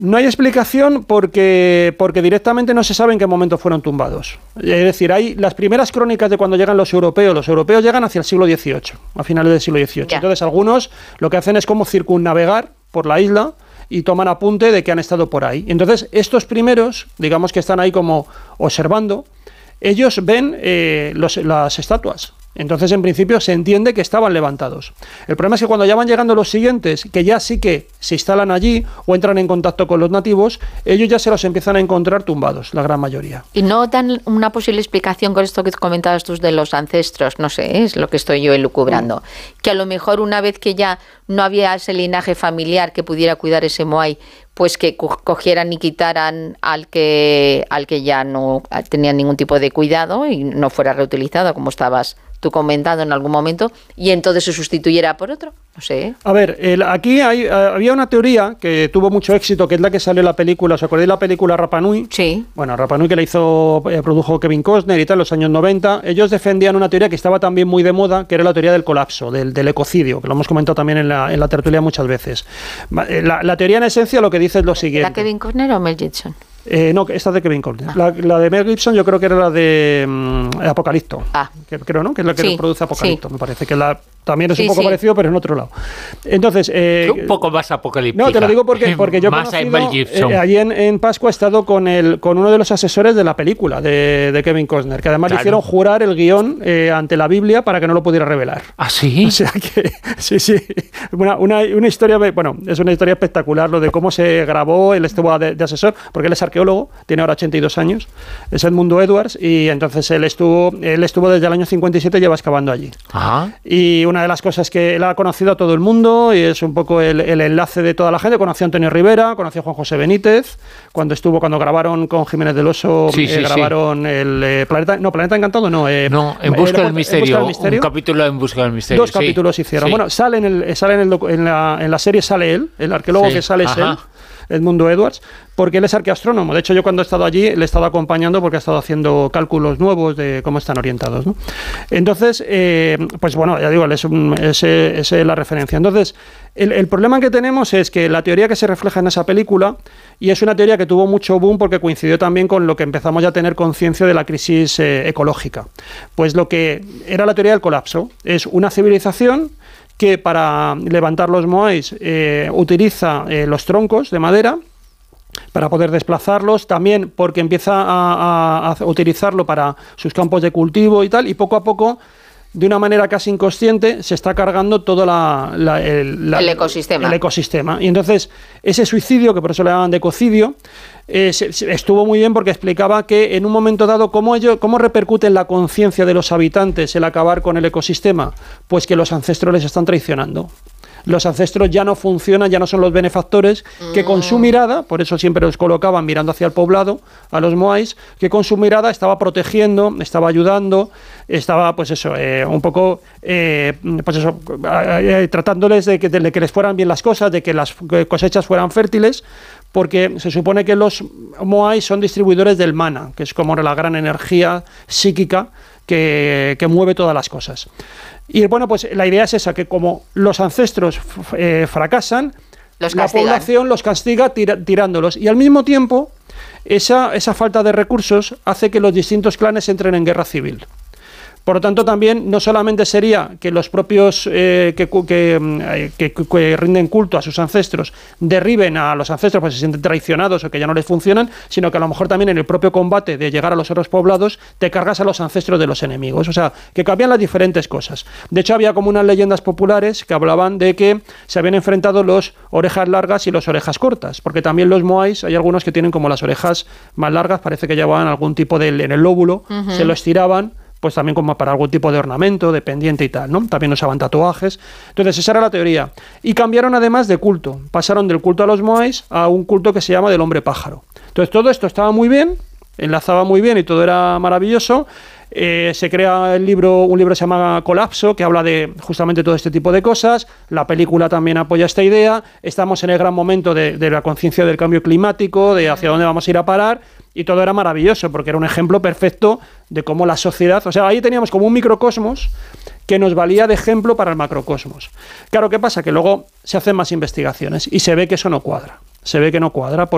No hay explicación porque directamente no se sabe en qué momento fueron tumbados. Es decir, hay las primeras crónicas de cuando llegan los europeos llegan hacia el siglo XVIII, a finales del siglo XVIII. Ya. Entonces algunos lo que hacen es como circunnavegar por la isla y toman apunte de que han estado por ahí. Entonces estos primeros, digamos que están ahí como observando, ellos ven las estatuas. Entonces, en principio, se entiende que estaban levantados. El problema es que cuando ya van llegando los siguientes, que ya sí que se instalan allí o entran en contacto con los nativos, ellos ya se los empiezan a encontrar tumbados, la gran mayoría. ¿Y no dan una posible explicación con esto que comentabas tú de los ancestros? No sé, es lo que estoy yo elucubrando. Que a lo mejor una vez que ya no había ese linaje familiar que pudiera cuidar ese Moai, pues que cogieran y quitaran al que ya no tenía ningún tipo de cuidado y no fuera reutilizado, como estabas tú comentando en algún momento, y entonces se sustituyera por otro. No sé. A ver, aquí había una teoría que tuvo mucho éxito, que es la que sale en la película. ¿Os acordáis de la película Rapa Nui? Sí. Bueno, Rapa Nui, que la produjo Kevin Costner y tal, en los años 90. Ellos defendían una teoría que estaba también muy de moda, que era la teoría del colapso, del ecocidio, que lo hemos comentado también en la tertulia muchas veces. La teoría, en esencia, lo que dice es lo siguiente. ¿La Kevin Costner o Mel Gibson? No, esta es de Kevin Costner. La de Mel Gibson yo creo que era la de Apocalipto. Creo, ¿no? Que es la que produce Apocalipto. Me parece que también es un poco parecido, pero en otro lado. Entonces, un poco más apocalíptica. No, te lo digo porque yo he más conocido, Mel Gibson. allí en Pascua he estado con uno de los asesores de la película de Kevin Costner, que además le hicieron jurar el guión ante la Biblia para que no lo pudiera revelar. ¿Ah, sí? O sea que, sí. Una historia, bueno, es una historia espectacular lo de cómo se grabó. Él estuvo de asesor, porque él es arqueólogo, tiene ahora 82 años, es Edmundo Edwards, y entonces él estuvo desde el año 57, lleva excavando allí. Ajá. Y una de las cosas que él ha conocido a todo el mundo, y es un poco el enlace de toda la gente, conoció a Antonio Rivera, conoció a Juan José Benítez, cuando grabaron con Jiménez del Oso, grabaron el Planeta Encantado, En Busca del Misterio, un capítulo en Busca del Misterio. Dos capítulos hicieron. Sí. Bueno, en la serie sale él, el arqueólogo que sale es él, Edmundo Edwards, porque él es arqueastrónomo. De hecho, yo cuando he estado allí le he estado acompañando porque ha estado haciendo cálculos nuevos de cómo están orientados, ¿no? Entonces, pues bueno, ya digo, es la referencia. Entonces, el problema que tenemos es que la teoría que se refleja en esa película, y es una teoría que tuvo mucho boom porque coincidió también con lo que empezamos ya a tener conciencia de la crisis ecológica. Pues lo que era la teoría del colapso es una civilización que para levantar los moais utiliza los troncos de madera para poder desplazarlos, también porque empieza a utilizarlo para sus campos de cultivo y tal, y poco a poco, de una manera casi inconsciente, se está cargando todo el ecosistema. Y entonces, ese suicidio, que por eso le llaman de ecocidio, estuvo muy bien porque explicaba que en un momento dado, ¿cómo repercute en la conciencia de los habitantes el acabar con el ecosistema? Pues que los ancestros les están traicionando. Los ancestros ya no funcionan, ya no son los benefactores, que con su mirada, por eso siempre los colocaban mirando hacia el poblado, a los moais, que con su mirada estaba protegiendo, estaba ayudando, estaba pues eso, un poco tratándoles de que les fueran bien las cosas, de que las cosechas fueran fértiles, porque se supone que los moais son distribuidores del mana, que es como la gran energía psíquica que mueve todas las cosas. Y bueno, pues la idea es esa, que como los ancestros fracasan, la población los castiga tirándolos. Y al mismo tiempo, esa falta de recursos hace que los distintos clanes entren en guerra civil. Por lo tanto, también no solamente sería que los propios que rinden culto a sus ancestros derriben a los ancestros porque se sienten traicionados o que ya no les funcionan, sino que a lo mejor también en el propio combate de llegar a los otros poblados te cargas a los ancestros de los enemigos. O sea, que cambian las diferentes cosas. De hecho, había como unas leyendas populares que hablaban de que se habían enfrentado los orejas largas y los orejas cortas, porque también los moais, hay algunos que tienen como las orejas más largas, parece que llevaban algún tipo en el lóbulo, se lo estiraban, pues también como para algún tipo de ornamento, de pendiente y tal, ¿no? También usaban tatuajes. Entonces, esa era la teoría. Y cambiaron además de culto. Pasaron del culto a los moais a un culto que se llama del hombre pájaro. Entonces, todo esto estaba muy bien, enlazaba muy bien y todo era maravilloso. Se crea un libro que se llama Colapso, que habla de justamente todo este tipo de cosas. La película también apoya esta idea. Estamos en el gran momento de la conciencia del cambio climático, de hacia dónde vamos a ir a parar. Y todo era maravilloso, porque era un ejemplo perfecto de cómo la sociedad... O sea, ahí teníamos como un microcosmos que nos valía de ejemplo para el macrocosmos. Claro, ¿qué pasa? Que luego se hacen más investigaciones y se ve que eso no cuadra. Se ve que no cuadra